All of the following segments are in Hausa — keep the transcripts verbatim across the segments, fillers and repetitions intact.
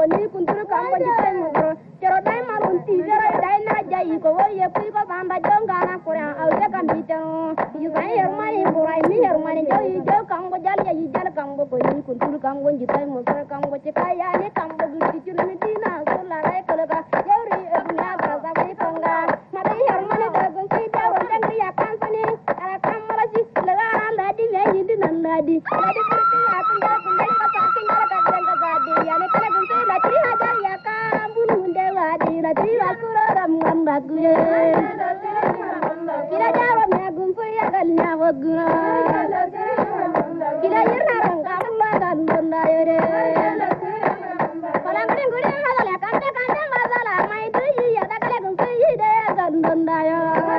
ko ni kuntur kam ko jitai mo jero dai ma kunti jero dai na jai ko wo ye pi ko sanda jonga na kura au je kan bitano yu sai yer mani kura mi yer mani jo yi jo kam ko jal ya yi jal kam ko ni kuntur kam ko jitai mo kam ko chikai ya ni kam ko gusti chun ni dina so la rai ko ga yori na ka sa bi konga ma dai yer mani da gun sai da ro dan ya kan sani ala kam mala ji la ga la di me yi din na di la di kurti ya tun da kun dai ka sa kin da ga ga ga di ya ne kala gun sai la tri hajar ya kam bun de wa di la tri wa ku ram ngam ba gu ye kira jaro me gun fu ya gal nya wa gu kira yer na ran ga ma ga ndon da yore kala ngin guri ma la kan de kan de ma la mai du yi ya da kala gun fu yi de ga ndon da yo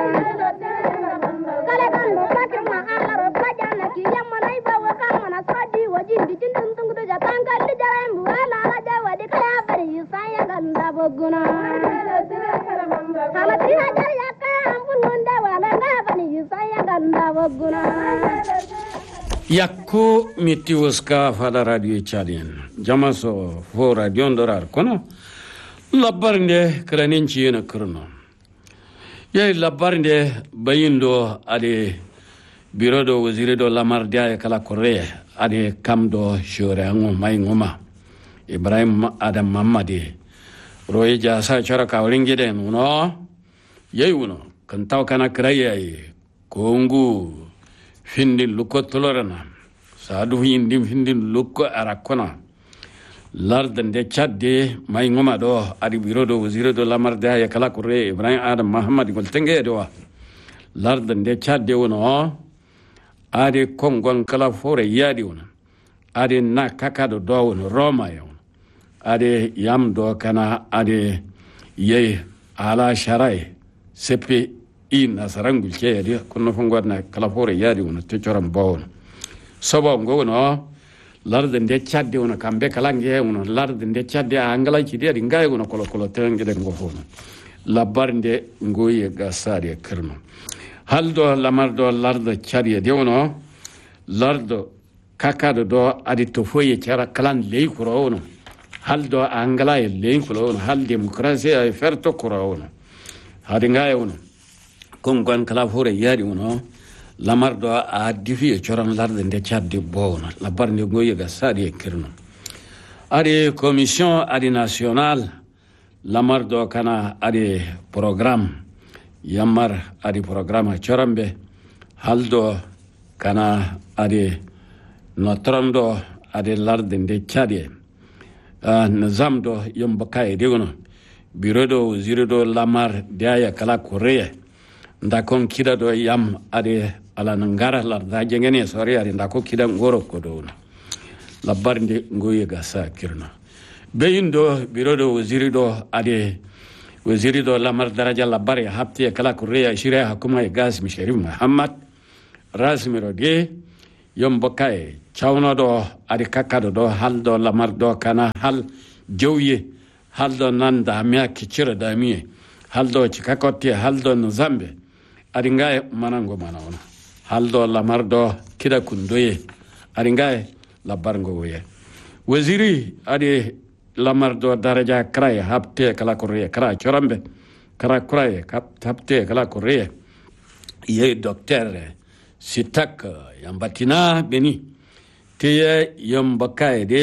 kala kan no pa ke ma ala ro pa jana ki ya ma nai ba wa ka ma na sa di wa ji di tin tung du ja tan kal di jara mu ala la ja wa di kala bari sa ya ga nda bo guna hala tri hajar ya ka ampun nda wala na bani sa ya ga nda bo guna yakko mitiwoska fada radio chadien jamaso fo radio ndorar kono labbarnde kranin ciyena kurno yey labbarnde bayindo ade biro do waziri do lamardia e kala korre ade kamdo shore ango may ngoma ibrahim adam mamadi roye ja sa chara kawlingide no yey wono kan taw kana kraye kongu findi lukko tolorana saadu yindi findi lukko arakona larde nde cadde may ngoma do adi biro do waziri do lamardia e kala korre ibrahim adam muhammad gol tenge do larde nde cadde wono ade kongon kala fore yadi wono ade na kakado do wono roma yo ade yam do kana ade yey ala sharai sepe in asarangul ceyadi kono fo godna kala fore yadi wono to coram bawon sobo ngono larde nde cadde wono kambe kala nge wono larde nde cadde angala ci de ngay wono kolo kolo tengede ngofono labarnde ngoye gasade kirno haldo lamardo lardo cadde de wono lardo kakado do adi to foye cara kalan ley kuro wono haldo angala e ley kuro wono hal demokrasi ay ferto kuro wono hadi ngay wono kongon kala fore yadi wono lamardo a difi e coran larde nde cadde bowono labarnde ngoye gasade kirno adi commission adi national lamardo kana adi programme yammar adi programme corambe haldo kana adi notrondo adi larde nde cadde uh, nizamdo yomba kaye digono biro do waziri do lamar diaya kala korea ndakon kida do yam adi ala ngara larda jengene sori adi ndako kida ngoro kodono labarnde ngoye gasa kirno beyindo biro do waziri do adi waziri do lamar daraja labari hapti kala korea shire hakuma e gas misharif muhammad rasmiro de yombo kay chawno do adi kakado do haldo lamar do kana hal jowye haldo nanda miya kicira da miye haldo chikakotti haldo nzambe adi ngaye manango manawona haldo lamar do kida kundoye adi ngaye labarngo woye waziri adi lamar do daraja kraye hapte kala korea kra chorambe kra kraye hapte kala korea ye docteur sitak yambatina beni tiye yambakaye de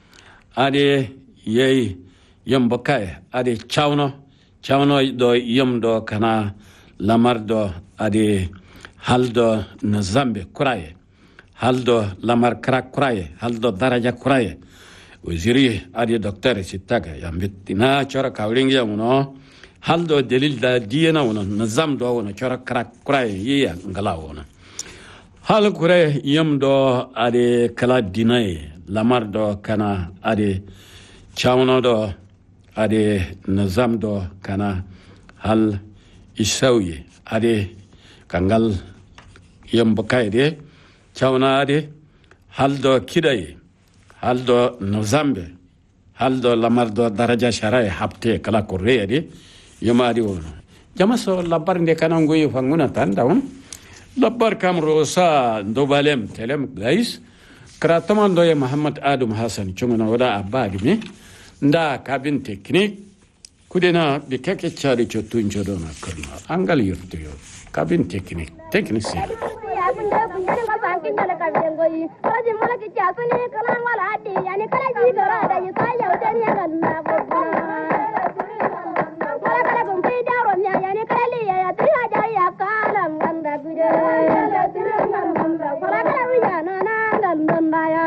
ade ye yambakaye ade chawno chawno do yamdo kana lamardo ade haldo nazambe kuraye haldo lamar krak kuraye haldo daraja kuraye waziri ade docteur sitaga yambatina chora kawlingi yamuno haldo delil da diena wono nazamdo wono chora krak kuraye yiya ngala wono hal kure yamdo ade kala dinaye lamardo kana ade chawno do ade nazam do kana hal isawiye ade kangal yambo kayde chawna ade haldo kidaye haldo nazambe haldo lamardo daraja sharai hapte kala korre ade yamadi wono jamaso labarnde kana ngoyi fanguna tanda on labbar kam rosa ndobalem telem guys kratamando ya muhammad adam hasan chungona wada abadi me nda kabin technique kudena bi kake chari chotun chodona karna angal yurtiyo kabin technique technicien Bye.